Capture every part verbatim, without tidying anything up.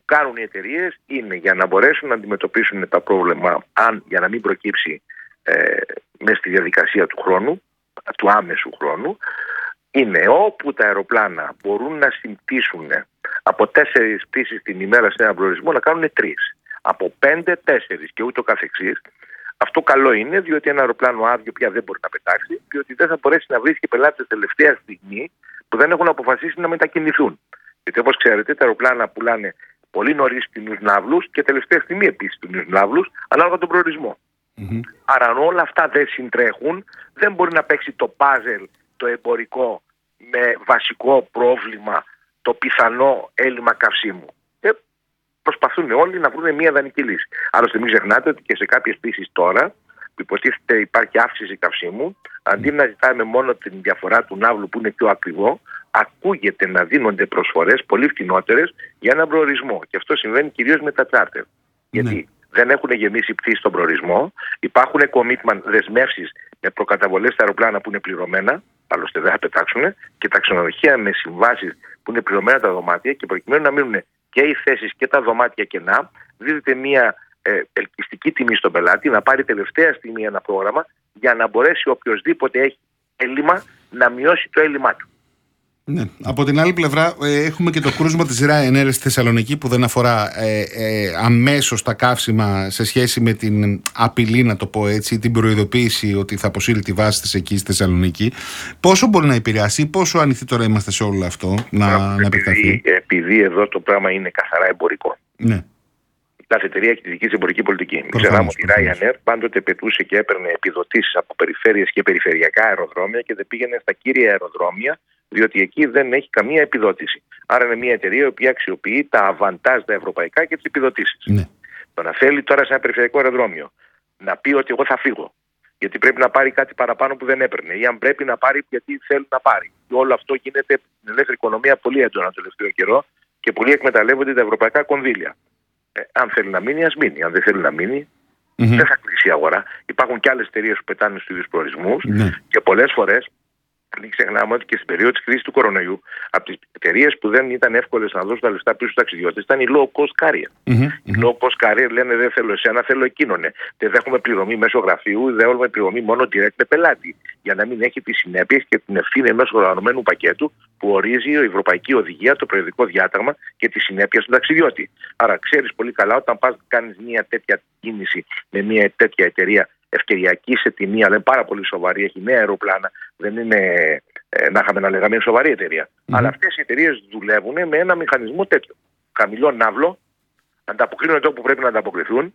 κάνουν οι εταιρείες είναι για να μπορέσουν να αντιμετωπίσουν τα πρόβλημα, αν, για να μην προκύψει ε, μέσα στη διαδικασία του χρόνου, του άμεσου χρόνου, είναι όπου τα αεροπλάνα μπορούν να συμπτήσουν από τέσσερις πτήσεις την ημέρα σε έναν προορισμό να κάνουν τρεις. Από πέντε, τέσσερις και ούτω καθεξής. Αυτό καλό είναι, διότι ένα αεροπλάνο άδειο πια δεν μπορεί να πετάξει, διότι δεν θα μπορέσει να βρίσκει πελάτες τελευταία στιγμή που δεν έχουν αποφασίσει να μετακινηθούν. Γιατί όπως ξέρετε, τα αεροπλάνα πουλάνε πολύ νωρίς κοινούς ναύλους και τελευταία στιγμή επίσης κοινούς ναύλους, ανάλογα τον προορισμό. Mm-hmm. Άρα, αν όλα αυτά δεν συντρέχουν, δεν μπορεί να παίξει το πάζελ το εμπορικό με βασικό πρόβλημα το πιθανό έλλειμμα καυσίμου. Και προσπαθούν όλοι να βρουν μια ιδανική λύση. Άλλωστε, μην ξεχνάτε ότι και σε κάποιες πτήσεις τώρα, που υποτίθεται υπάρχει αύξηση καυσίμου, αντί να ζητάμε μόνο την διαφορά του ναύλου που είναι πιο ακριβό, ακούγεται να δίνονται προσφορές πολύ φτηνότερες για έναν προορισμό. Και αυτό συμβαίνει κυρίως με τα τσάρτερ. Ναι. Γιατί δεν έχουν γεμίσει πτήσεις στον προορισμό, υπάρχουν commitment, δεσμεύσεις με προκαταβολές στα αεροπλάνα που είναι πληρωμένα, άλλωστε δεν θα πετάξουν, και τα ξενοδοχεία με συμβάσεις που είναι πληρωμένα τα δωμάτια, και προκειμένου να μείνουν και οι θέσεις και τα δωμάτια κενά, δίδεται μια ε, ελκυστική τιμή στον πελάτη να πάρει τελευταία στιγμή ένα πρόγραμμα για να μπορέσει οποιοσδήποτε έχει έλλειμμα να μειώσει το έλλειμμά του. Ναι. Από την άλλη πλευρά, ε, έχουμε και το κρούσμα της Ryanair στη Θεσσαλονίκη, που δεν αφορά ε, ε, αμέσως τα καύσιμα σε σχέση με την απειλή, να το πω έτσι, την προειδοποίηση ότι θα αποσύρει τη βάση της εκεί στη Θεσσαλονίκη. Πόσο μπορεί να επηρεάσει, πόσο ανοιχτοί τώρα είμαστε σε όλο αυτό να, να, να επεκταθεί? Επειδή, επειδή εδώ το πράγμα είναι καθαρά εμπορικό. Ναι. Κάθε εταιρεία έχει τη δική της εμπορική πολιτική. Μην ξεχνάμε ότι η Ryanair πάντοτε πετούσε και έπαιρνε επιδοτήσεις από περιφέρειες και περιφερειακά αεροδρόμια και δεν πήγαινε στα κύρια αεροδρόμια, διότι εκεί δεν έχει καμία επιδότηση. Άρα είναι μια εταιρεία η οποία αξιοποιεί τα αβαντάζ τα ευρωπαϊκά και τις επιδοτήσεις. Ναι. Το να θέλει τώρα σε ένα περιφερειακό αεροδρόμιο να πει ότι εγώ θα φύγω, γιατί πρέπει να πάρει κάτι παραπάνω που δεν έπαιρνε, ή αν πρέπει να πάρει γιατί θέλει να πάρει. Και όλο αυτό γίνεται στην ελεύθερη οικονομία πολύ έντονα το τελευταίο καιρό και πολλοί εκμεταλλεύονται τα ευρωπαϊκά κονδύλια. Ε, αν θέλει να μείνει, ας μείνει. Αν δεν θέλει να μείνει, mm-hmm. δεν θα κλείσει η αγορά. Υπάρχουν και άλλες εταιρείες που πετάνε στους ίδιους προορισμούς mm-hmm. και πολλές φορές. Μην ξεχνάμε ότι και στην περίοδο της κρίσης του κορονοϊού, από τις εταιρείες που δεν ήταν εύκολες να δώσουν τα λεφτά πίσω στους ταξιδιώτες ήταν οι low cost carrier. Mm-hmm. Οι low cost carrier λένε δεν θέλω εσένα, θέλω εκείνον. Δεν έχουμε πληρωμή μέσω γραφείου, δεν έχουμε πληρωμή μόνο direct με πελάτη. Για να μην έχει τις συνέπειες και την ευθύνη ενός οργανωμένου πακέτου που ορίζει η Ευρωπαϊκή Οδηγία, το Περιοδικό Διάταγμα και τις συνέπειες του ταξιδιώτη. Άρα ξέρεις πολύ καλά όταν πας κάνεις μια τέτοια κίνηση με μια τέτοια εταιρεία. Ευκαιριακή σε τιμή, αλλά είναι πάρα πολύ σοβαρή, έχει νέα αεροπλάνα, δεν είναι ε, να είχαμε να λέγαμε είναι σοβαρή εταιρεία. Mm-hmm. Αλλά αυτές οι εταιρείες δουλεύουν με ένα μηχανισμό τέτοιο. Χαμηλό ναύλο, ανταποκρίνονται όπου πρέπει να ανταποκριθούν,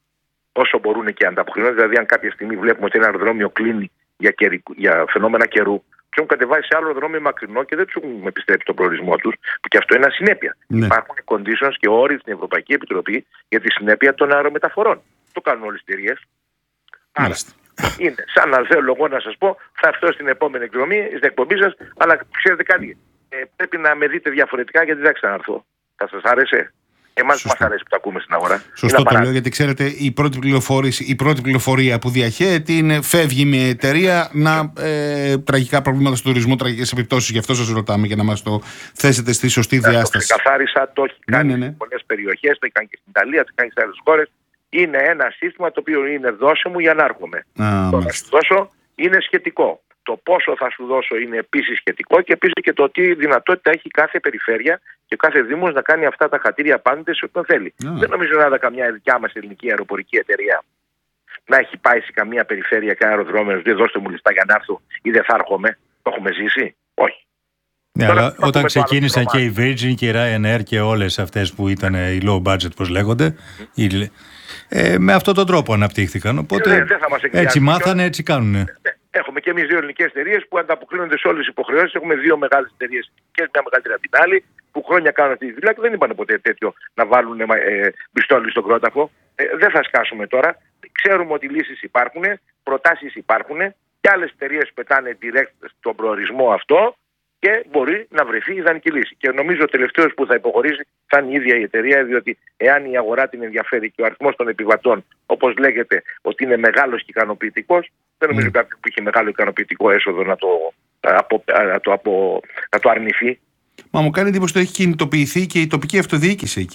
όσο μπορούν και ανταποκρίνονται. Δηλαδή, αν κάποια στιγμή βλέπουμε ότι ένα αεροδρόμιο κλείνει για, καιρι, για φαινόμενα καιρού, του έχουν κατεβάσει σε άλλο αεροδρόμιο μακρινό και δεν του έχουν επιστρέψει τον προορισμό του, που και αυτό είναι ασυνέπεια. Mm-hmm. Υπάρχουν conditions και όροι στην Ευρωπαϊκή Επιτροπή για τη συνέπεια των αερομεταφορών. Το κάνουν όλες τις εταιρείες. Άρα, είναι σαν να θέλω εγώ να σας πω, θα έρθω στην επόμενη εκδρομή, στην εκπομπή σας, αλλά ξέρετε κάτι, ε, πρέπει να με δείτε διαφορετικά γιατί δεν θα ξαναρθώ. Θα σας άρεσε? Εμάς μας αρέσει που τα ακούμε στην αγορά. Σωστό το λέω, γιατί ξέρετε, η πρώτη, η πρώτη πληροφορία που διαχέεται είναι φεύγει μια εταιρεία να ε, τραγικά προβλήματα στον τουρισμό, τραγικές επιπτώσεις. Γι' αυτό σας ρωτάμε, για να μας το θέσετε στη σωστή διάσταση. Το ξεκαθάρισα, το έχει κάνει ναι, ναι, ναι. σε πολλές περιοχές, το έχει κάνει και στην Ιταλία, το έχει κάνει σε άλλες χώρες. Είναι ένα σύστημα το οποίο είναι δώσε μου για να έρχομαι. Ah, το να σου δώσω είναι σχετικό. Το πόσο θα σου δώσω είναι επίσης σχετικό και επίσης και το τι δυνατότητα έχει κάθε περιφέρεια και κάθε δήμος να κάνει αυτά τα χατήρια πάντοτε σε όποιον θέλει. Ah. Δεν νομίζω να είδα καμιά δικιά μας ελληνική αεροπορική εταιρεία να έχει πάει σε καμία περιφέρεια και αεροδρόμιο, δεν δώστε μου λιστά για να έρθω ή δεν θα έρχομαι. Το έχουμε ζήσει? Όχι. Ναι, τώρα, αλλά όταν ξεκίνησαν και η Virgin και η Ryanair και όλες αυτές που ήταν οι low budget, πώς λέγονται, mm. οι, ε, με αυτόν τον τρόπο αναπτύχθηκαν. Οπότε ε, δεν θα έτσι μάθανε, έτσι κάνουν. Ε, έχουμε και εμείς δύο ελληνικές εταιρείες που ανταποκρίνονται σε όλες τις υποχρεώσεις. Έχουμε δύο μεγάλες εταιρείες και μια μεγαλύτερη από την άλλη που χρόνια κάνουν αυτή τη δουλειά και δεν είπαν ποτέ τέτοιο να βάλουν ε, πιστόλι στον κρόταφο. Ε, δεν θα σκάσουμε τώρα. Ξέρουμε ότι λύσεις υπάρχουν, προτάσεις υπάρχουν και άλλες εταιρείες πετάνε direct στον προορισμό αυτό. Και μπορεί να βρεθεί ιδανική λύση. Και νομίζω ο τελευταίος που θα υποχωρήσει θα είναι η ίδια η εταιρεία, διότι εάν η αγορά την ενδιαφέρει και ο αριθμός των επιβατών, όπως λέγεται, ότι είναι μεγάλος και ικανοποιητικός, δεν νομίζω mm. κάποιον που είχε μεγάλο ικανοποιητικό έσοδο να το, απο, να, το απο, να το αρνηθεί. Μα μου κάνει εντύπωση ότι έχει κινητοποιηθεί και η τοπική αυτοδιοίκηση εκεί.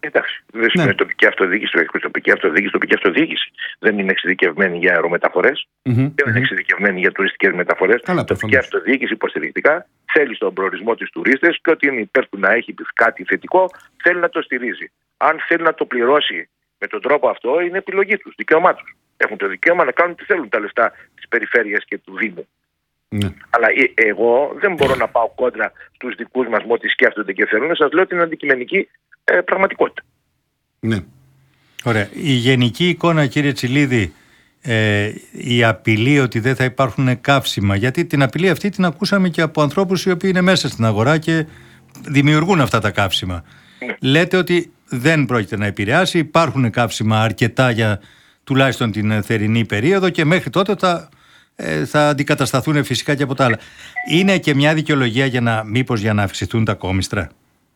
Εντάξει, δεν σημαίνει ναι. τοπική αυτοδιοίκηση, τοπική αυτοδιοίκηση, τοπική αυτοδιοίκηση δεν είναι εξειδικευμένη για αερομεταφορές, mm-hmm. δεν είναι εξειδικευμένη για τουριστικές μεταφορές. Η τοπική αυτοδιοίκηση υποστηρικτικά θέλει στον προορισμό της τουρίστες και ότι είναι υπέρ του να έχει κάτι θετικό, θέλει να το στηρίζει. Αν θέλει να το πληρώσει με τον τρόπο αυτό, είναι επιλογή τους, δικαίωμά τους. Έχουν το δικαίωμα να κάνουν τι θέλουν τα λεφτά της περιφέρειας και του Δήμου. Ναι. Αλλά εγώ δεν μπορώ να πάω κόντρα στους δικούς μας με ό,τι σκέφτονται και θέλουν. Σας λέω ότι είναι αντικειμενική ε, πραγματικότητα. Ναι. Ωραία. Η γενική εικόνα, κύριε Τσιλίδη, ε, η απειλή ότι δεν θα υπάρχουν καύσιμα, γιατί την απειλή αυτή την ακούσαμε και από ανθρώπους οι οποίοι είναι μέσα στην αγορά και δημιουργούν αυτά τα καύσιμα. Ναι. Λέτε ότι δεν πρόκειται να επηρεάσει, υπάρχουν καύσιμα αρκετά για τουλάχιστον την θερινή περίοδο και μέχρι τότε θα, ε, θα αντικατασταθούν φυσικά και από τα άλλα. Είναι και μια δικαιολογία για να, μήπως για να αυξηθούν τα κόμιστρα?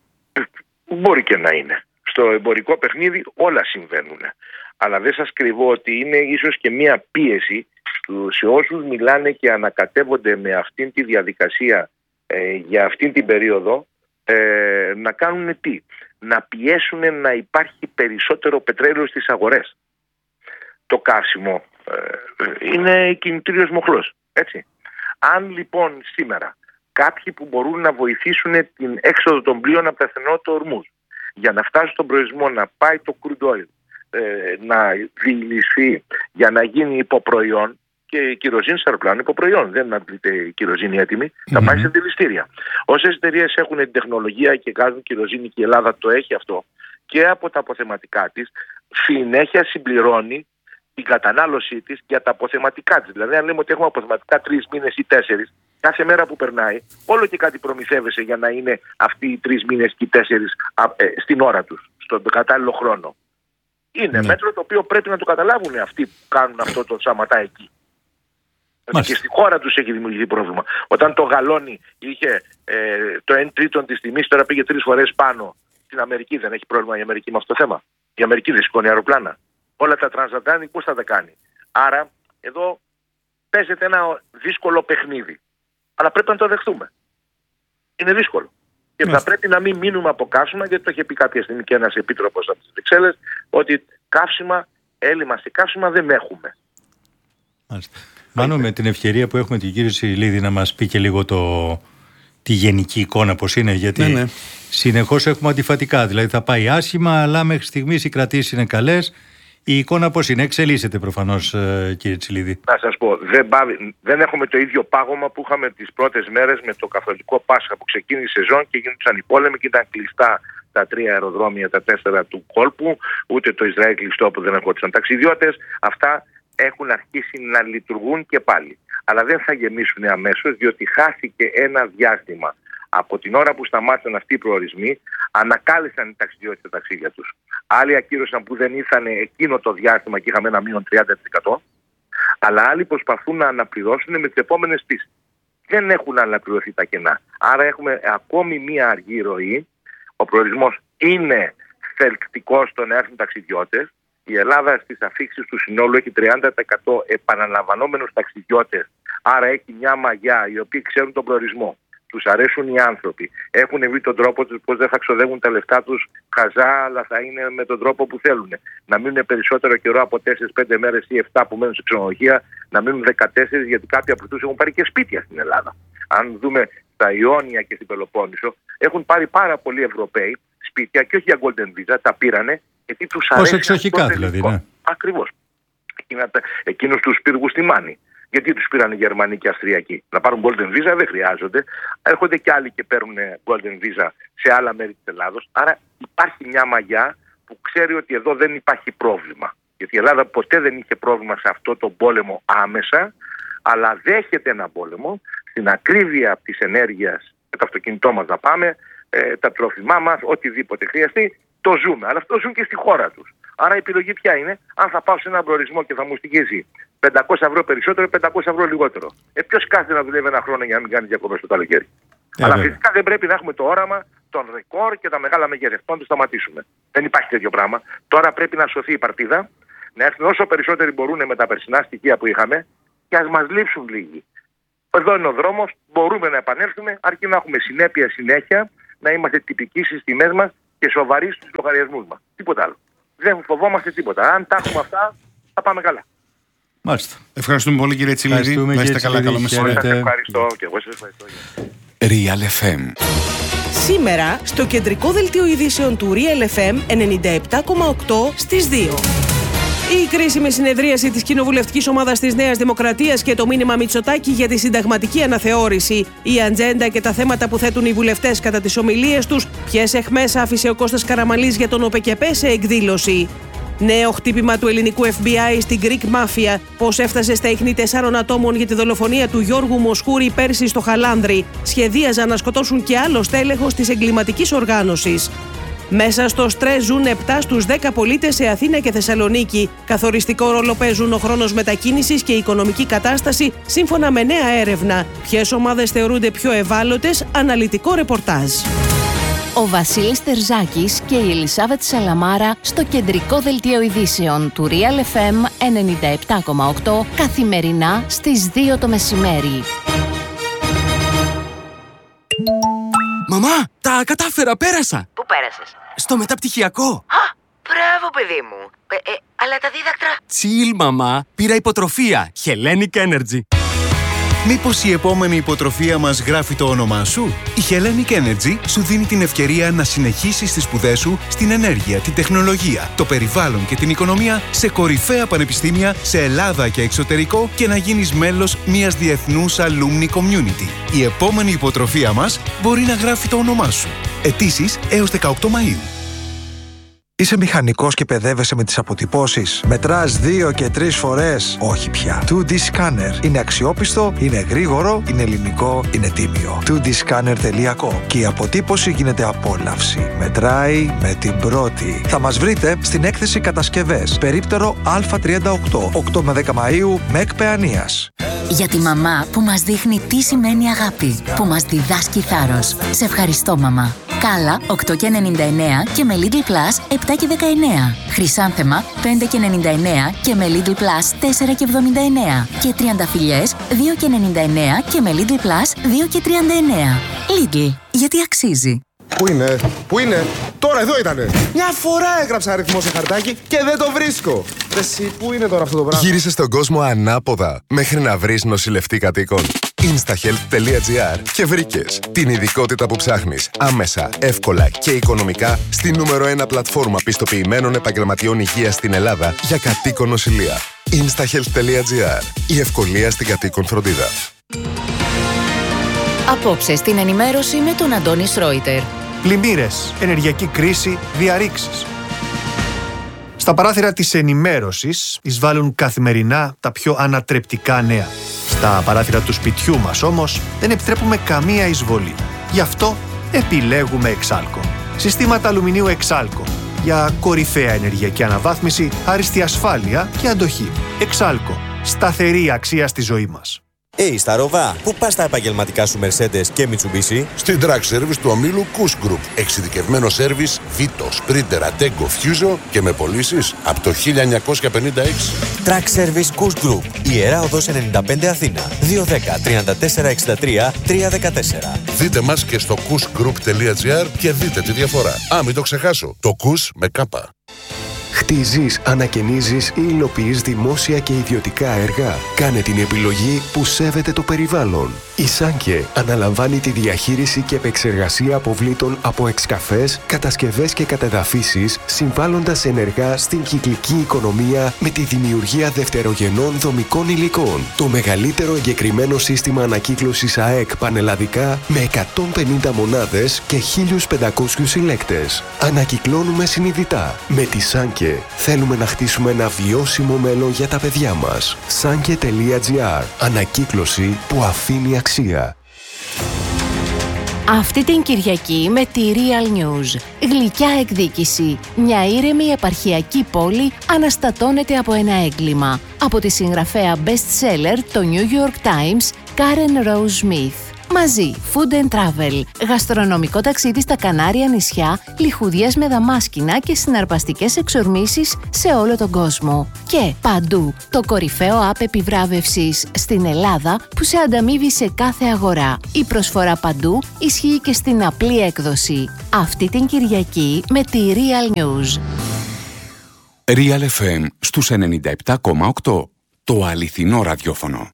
Μπορεί και να είναι. Στο εμπορικό παιχνίδι όλα συμβαίνουν. Αλλά δεν σας κρυβώ ότι είναι ίσως και μια πίεση σε όσους μιλάνε και ανακατεύονται με αυτήν τη διαδικασία ε, για αυτήν την περίοδο ε, να κάνουν τι? Να πιέσουν να υπάρχει περισσότερο πετρέλαιο στις αγορές. Το καύσιμο ε, είναι κινητήριος μοχλός, έτσι. Αν λοιπόν σήμερα κάποιοι που μπορούν να βοηθήσουν την έξοδο των πλοίων από τα στενότητα ορμούς για να φτάσει στον προορισμό, να πάει το crude oil, ε, να διηλυθεί για να γίνει υποπροϊόν, και η κυροζήνη σε αεροπλάνο υποπροϊόν, δεν αντλείται η κυροζήνη έτοιμη, mm-hmm. θα πάει σε δηληστήρια. Όσες εταιρείες έχουν την τεχνολογία και κάνουν κυροζήνη, και η Ελλάδα το έχει αυτό, και από τα αποθεματικά της, συνέχεια συμπληρώνει την κατανάλωσή της για τα αποθεματικά της. Δηλαδή, αν λέμε ότι έχουμε αποθεματικά τρεις μήνες ή τέσσερις, κάθε μέρα που περνάει, όλο και κάτι προμηθεύεσαι για να είναι αυτοί οι τρεις μήνες και οι τέσσερις ε, στην ώρα τους, στον κατάλληλο χρόνο. Είναι mm. μέτρο το οποίο πρέπει να το καταλάβουν αυτοί που κάνουν αυτό το σαματά εκεί. Μάλιστα. Και στη χώρα τους έχει δημιουργηθεί πρόβλημα. Όταν το γαλόνι είχε ε, το ένα τρίτο της τιμής, τώρα πήγε τρεις φορές πάνω. Στην Αμερική δεν έχει πρόβλημα η Αμερική με αυτό το θέμα? Η Αμερική δεν σηκώνει αεροπλάνα. Όλα τα transatlantic πώς θα τα κάνει? Άρα εδώ παίζεται ένα δύσκολο παιχνίδι. Αλλά πρέπει να το δεχτούμε. Είναι δύσκολο. Και θα πρέπει να μην μείνουμε από καύσιμα, γιατί το είχε πει κάποια στιγμή και ένας επίτροπος από τις Βρυξέλλες, ότι καύσιμα, έλλειμμα σε καύσιμα δεν έχουμε. Μάλιστα. Μάνο, με την ευκαιρία που έχουμε την κύριο Τσιλίδη να μας πει και λίγο το, τη γενική εικόνα πώς είναι, γιατί ναι, ναι. συνεχώς έχουμε αντιφατικά. Δηλαδή θα πάει άσχημα, αλλά μέχρι στιγμής οι κρατήσεις είναι καλές. Η εικόνα πώς είναι? Εξελίσσεται προφανώς, κύριε Τσιλίδη. Να σας πω, δεν, πάβει, δεν έχουμε το ίδιο πάγωμα που είχαμε τις πρώτες μέρες με το καθολικό Πάσχα που ξεκίνησε η σεζόν και γίνονταν οι πόλεμοι και ήταν κλειστά τα τρία αεροδρόμια, τα τέσσερα του κόλπου, ούτε το Ισραήλ κλειστό που δεν ερχόντουσαν ταξιδιώτες. Αυτά έχουν αρχίσει να λειτουργούν και πάλι. Αλλά δεν θα γεμίσουν αμέσως, διότι χάθηκε ένα διάστημα. Από την ώρα που σταμάτησαν αυτοί οι προορισμοί, ανακάλυψαν οι ταξιδιώτες τα ταξίδια τους. Άλλοι ακύρωσαν που δεν ήρθαν εκείνο το διάστημα και είχαμε ένα μείον τριάντα τοις εκατό. Αλλά άλλοι προσπαθούν να αναπληρώσουν με τις επόμενες πτήσεις. Δεν έχουν αναπληρωθεί τα κενά. Άρα έχουμε ακόμη μία αργή ροή. Ο προορισμός είναι θελκτικός στο να έρθουν ταξιδιώτες. Η Ελλάδα στις αφίξεις του συνόλου έχει τριάντα τοις εκατό επαναλαμβανόμενους ταξιδιώτες. Άρα έχει μια μαγιά οι οποίοι ξέρουν τον προορισμό. Τους αρέσουν οι άνθρωποι. Έχουν βρει τον τρόπο τους πώς δεν θα ξοδεύουν τα λεφτά τους χαζά, αλλά θα είναι με τον τρόπο που θέλουν. Να μείνουν περισσότερο καιρό από τέσσερις πέντε μέρες ή επτά που μένουν σε ξενοδοχεία, να μείνουν δεκατέσσερα, γιατί κάποιοι από αυτούς έχουν πάρει και σπίτια στην Ελλάδα. Αν δούμε στα Ιόνια και στην Πελοπόννησο, έχουν πάρει πάρα πολλοί Ευρωπαίοι σπίτια και όχι για Golden Visa, τα πήρανε γιατί τους αρέσει. Ως εξοχικά δηλαδή, ναι. Ακριβώς. Εκείνους τους πύργους στη Μάνη. Γιατί τους πήραν οι Γερμανοί και οι Αυστριακοί? Να πάρουν Golden Visa δεν χρειάζονται. Έρχονται και άλλοι και παίρνουν Golden Visa σε άλλα μέρη της Ελλάδος. Άρα υπάρχει μια μαγιά που ξέρει ότι εδώ δεν υπάρχει πρόβλημα. Γιατί η Ελλάδα ποτέ δεν είχε πρόβλημα σε αυτό το πόλεμο άμεσα, αλλά δέχεται ένα πόλεμο στην ακρίβεια της ενέργειας, με το αυτοκίνητό μας να πάμε, ε, τα τρόφιμά μας, οτιδήποτε χρειαστεί, το ζούμε. Αλλά αυτό ζουν και στη χώρα τους. Άρα η επιλογή ποια είναι? Αν θα πάω σε έναν προορισμό και θα μου στοιχίζει πεντακόσια ευρώ περισσότερο, πεντακόσια ευρώ λιγότερο. Ε, ποιος κάθεται να δουλεύει ένα χρόνο για να μην κάνει διακοπές το καλοκαίρι? Ε, Αλλά βέβαια. Φυσικά δεν πρέπει να έχουμε το όραμα, τον ρεκόρ και τα μεγάλα μεγέθη. Αυτό να το σταματήσουμε. Δεν υπάρχει τέτοιο πράγμα. Τώρα πρέπει να σωθεί η παρτίδα, να έρθουν όσο περισσότεροι μπορούν με τα περσινά στοιχεία που είχαμε και ας μας λείψουν λίγοι. Εδώ είναι ο δρόμος, μπορούμε να επανέλθουμε, αρκεί να έχουμε συνέπεια συνέχεια, να είμαστε τυπικοί στις τιμές μας και σοβαροί στους λογαριασμούς μας. Τίποτα άλλο. Δεν φοβόμαστε τίποτα. Αν τα έχουμε αυτά, θα πάμε καλά. Μάλιστα. Ευχαριστούμε πολύ, κύριε Τσιλίδη. Να είστε καλά, καλό μεσημέρι. Σας ευχαριστώ και εγώ σας ευχαριστώ. Real εφ εμ. Σήμερα στο κεντρικό δελτίο ειδήσεων του Real εφ εμ ενενήντα επτά κόμμα οκτώ στις δύο. Η κρίσιμη συνεδρίαση της κοινοβουλευτικής ομάδας της Νέας Δημοκρατίας και το μήνυμα Μητσοτάκη για τη συνταγματική αναθεώρηση. Η ατζέντα και τα θέματα που θέτουν οι βουλευτές κατά τις ομιλίες τους. Ποιες αιχμές άφησε ο Κώστας Καραμανλής για τον ΟΠΕΚΕΠΕ σε εκδήλωση. Νέο χτύπημα του ελληνικού εφ μπι άι στην Greek Mafia. Πώς έφτασε στα ίχνη τεσσάρων ατόμων για τη δολοφονία του Γιώργου Μοσχούρη πέρσι στο Χαλάνδρι. Σχεδίαζαν να σκοτώσουν και άλλο στέλεχος της εγκληματικής οργάνωσης. Μέσα στο στρες ζουν επτά στους δέκα πολίτες σε Αθήνα και Θεσσαλονίκη. Καθοριστικό ρόλο παίζουν ο χρόνος μετακίνησης και η οικονομική κατάσταση, σύμφωνα με νέα έρευνα. Ποιες ομάδες θεωρούνται πιο ευάλωτες, αναλυτικό ρεπορτάζ. Ο Βασίλης Τερζάκης και η Ελισάβετ Σαλαμάρα στο κεντρικό δελτίο ειδήσεων του Real εφ εμ ενενήντα επτά κόμμα οκτώ καθημερινά στις δύο το μεσημέρι. Μαμά, τα κατάφερα, πέρασα! Πού πέρασες? Στο μεταπτυχιακό! Α, μπράβο παιδί μου! Ε, ε, αλλά τα δίδακτρα... Τσιλ, μαμά, πήρα υποτροφία, Hellenic Energy. Μήπως η επόμενη υποτροφία μας γράφει το όνομά σου? Η Hellenic Energy σου δίνει την ευκαιρία να συνεχίσεις τις σπουδές σου στην ενέργεια, την τεχνολογία, το περιβάλλον και την οικονομία σε κορυφαία πανεπιστήμια σε Ελλάδα και εξωτερικό και να γίνεις μέλος μιας διεθνούς alumni community. Η επόμενη υποτροφία μας μπορεί να γράφει το όνομά σου. Αιτήσεις έως δεκαοκτώ Μαΐου. Είσαι μηχανικός και παιδεύεσαι με τις αποτυπώσεις? Μετράς δύο και τρεις φορές? Όχι πια. τού ντι Scanner. Είναι αξιόπιστο, είναι γρήγορο, είναι ελληνικό, είναι τίμιο. τού ντι σκάνερ τελεία κομ. Και η αποτύπωση γίνεται απόλαυση. Μετράει με την πρώτη. Θα μας βρείτε στην έκθεση Κατασκευές. Περίπτερο Α τριάντα οκτώ. οκτώ με δέκα Μαΐου, ΜΕΚ Παιανίας. Για τη μαμά που μας δείχνει τι σημαίνει αγάπη, που μας διδάσκει θάρρος. Σε ευχαριστώ, μαμά. Κάλα οκτώ και ενενήντα εννέα και με Lidl Plus επτά και δεκαεννέα. Χρυσάνθεμα πέντε και ενενήντα εννέα και με Lidl Plus τέσσερα και εβδομήντα εννέα. Και τριανταφυλλιές δύο και ενενήντα εννέα και με Lidl Plus δύο και τριάντα εννέα. Lidl, γιατί αξίζει. Πού είναι, πού είναι, τώρα εδώ ήτανε. Μια φορά έγραψα αριθμό σε χαρτάκι και δεν το βρίσκω. Εσύ, πού είναι τώρα αυτό το πράγμα? Γύρισε στον κόσμο ανάποδα μέχρι να βρεις νοσηλευτή κατοίκων. instahealth τελεία gr και βρήκες την ειδικότητα που ψάχνεις άμεσα, εύκολα και οικονομικά στη νούμερο ένα πλατφόρμα πιστοποιημένων επαγγελματιών υγείας στην Ελλάδα για κατοίκον νοσηλεία. instahealth τελεία gr. Η ευκολία στην κατοίκον φροντίδα. Απόψε στην ενημέρωση με τον Αντώνη Σρόιτερ. Πλημμύρες, ενεργειακή κρίση, διαρρήξεις. Στα παράθυρα της ενημέρωσης εισβάλλουν καθημερινά τα πιο ανατρεπτικά νέα. Στα παράθυρα του σπιτιού μας όμως δεν επιτρέπουμε καμία εισβολή. Γι' αυτό επιλέγουμε Εξάλκο. Συστήματα αλουμινίου Εξάλκο. Για κορυφαία ενεργειακή αναβάθμιση, άριστη ασφάλεια και αντοχή. Εξάλκο. Σταθερή αξία στη ζωή μας. Hey, στα Ροβά, πού πας τα επαγγελματικά σου Mercedes και Mitsubishi? Στην Track Service του ομίλου Kuss Group. Εξειδικευμένο σέρβις Vito, Sprinter, Ateco, Fuso και με πωλήσεις από το χίλια εννιακόσια πενήντα έξι. Track Service Kuss Group. Ιερά Οδός ενενήντα πέντε Αθήνα. δύο ένα μηδέν, τρία τέσσερα έξι τρία, τρία ένα τέσσερα. Δείτε μας και στο kussgroup τελεία gr και δείτε τη διαφορά. Α, μην το ξεχάσω. Το Kuss με κάπα. Χτίζεις, ανακαινίζεις ή υλοποιείς δημόσια και ιδιωτικά έργα. Κάνε την επιλογή που σέβεται το περιβάλλον. Η Σάνκε αναλαμβάνει τη διαχείριση και επεξεργασία αποβλήτων από εξκαφές, κατασκευές και κατεδαφίσεις, συμβάλλοντας ενεργά στην κυκλική οικονομία με τη δημιουργία δευτερογενών δομικών υλικών. Το μεγαλύτερο εγκεκριμένο σύστημα ανακύκλωσης ΑΕΚ πανελλαδικά με εκατόν πενήντα μονάδες και χίλιους πεντακόσιους συλλέκτες. Ανακυκλώνουμε συνειδητά. Με τη Σάνκε θέλουμε να χτίσουμε ένα βιώσιμο μέλλον για τα παιδιά μας. Σάνκε τελεία gr. Ανακύκλωση που αφήνει αξία. Αυτή την Κυριακή με τη Real News. Γλυκιά εκδίκηση. Μια ήρεμη επαρχιακή πόλη αναστατώνεται από ένα έγκλημα. Από τη συγγραφέα best seller το New York Times, Karen Rose Smith. Μαζί, Food and Travel. Γαστρονομικό ταξίδι στα Κανάρια νησιά, λιχουδιές με δαμάσκηνα και συναρπαστικές εξορμήσεις σε όλο τον κόσμο. Και παντού, το κορυφαίο app επιβράβευσης στην Ελλάδα που σε ανταμείβει σε κάθε αγορά. Η προσφορά παντού ισχύει και στην απλή έκδοση. Αυτή την Κυριακή με τη Real News. Real εφ εμ στους ενενήντα επτά κόμμα οκτώ. Το αληθινό ραδιόφωνο.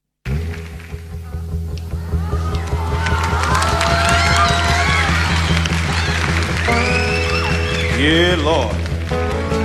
Yeah, Lord.